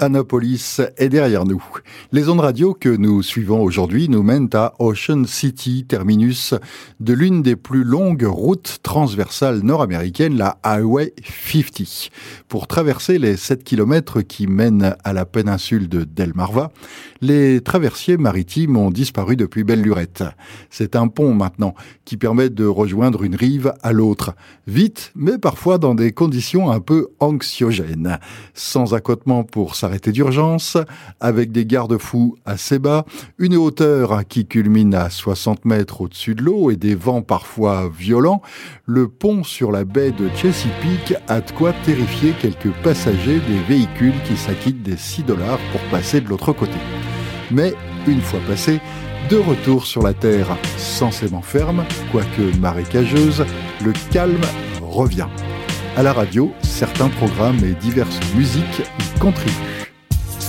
Annapolis est derrière nous. Les ondes radio que nous suivons aujourd'hui nous mènent à Ocean City, terminus de l'une des plus longues routes transversales nord-américaines, la Highway 50. Pour traverser les 7 km qui mènent à la péninsule de Delmarva, les traversiers maritimes ont disparu depuis belle lurette. C'est un pont maintenant qui permet de rejoindre une rive à l'autre. Vite, mais parfois dans des conditions un peu anxiogènes. Sans accotement pour s'arrêter d'urgence, avec des garde-fous assez bas, une hauteur qui culmine à 60 mètres au-dessus de l'eau et des vents parfois violents, le pont sur la baie de Chesapeake a de quoi terrifier quelques passagers des véhicules qui s'acquittent des $6 pour passer de l'autre côté. Mais, une fois passé, de retour sur la terre, censément ferme, quoique marécageuse, le calme revient. À la radio, certains programmes et diverses musiques y contribuent.